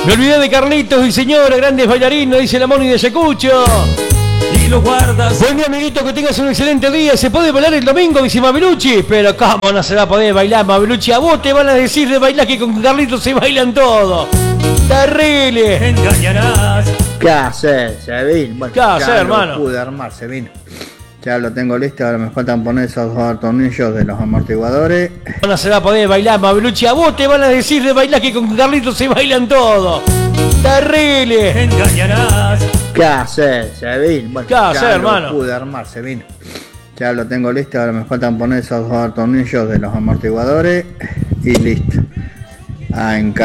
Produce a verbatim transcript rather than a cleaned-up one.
Me olvidé de Carlitos y señora, grandes bailarines, dice la Moni de Ayacucho. Y lo guardas. Buen día, amiguito, que tengas un excelente día. ¿Se puede bailar el domingo, dice Mabelucci? Pero ¿cómo no se va a poder bailar, Mabelucci? A vos te van a decir de bailar que con Carlitos se bailan todo. Terrible. Engañarás. ¿Qué hacer, Sevin? Bueno, ¿Qué hacer, ya lo hermano? pude armar, Sevin. Ya lo tengo listo, ahora me faltan poner esos dos tornillos de los amortiguadores. No se va a poder bailar, Mabelucci. A vos te van a decir de bailar que con Carlitos se bailan todo. Terrible. Engañarás. ¿Qué hacer, Sevin? Bueno, ¿Qué hacer, ya hermano? lo pude armar, Sevin. Ya lo tengo listo, ahora me faltan poner esos dos tornillos de los amortiguadores y listo. Ah, en